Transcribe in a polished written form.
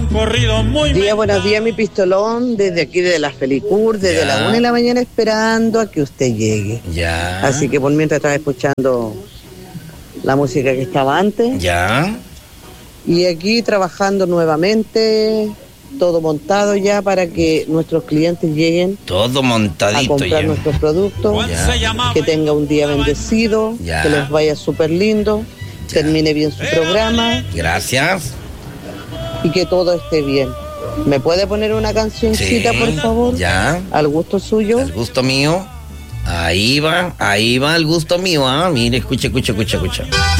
corrido muy... Buenos días, mi pistolón, desde aquí de la Felicur, desde las 1 de la mañana esperando a que usted llegue. Ya. Así que por mientras estaba escuchando la música que estaba antes. Ya. Y aquí trabajando nuevamente, todo montado ya para que nuestros clientes lleguen. Todo A montadito comprar ya. nuestros productos. Ya. Que tenga un día bendecido, Ya. que les vaya súper lindo, termine bien su programa. Gracias. Y que todo esté bien. ¿Me puede poner una cancioncita, Sí, por favor? ya. Al gusto suyo. Al gusto mío. Ahí va el gusto mío, ¿ah? Mire, escucha.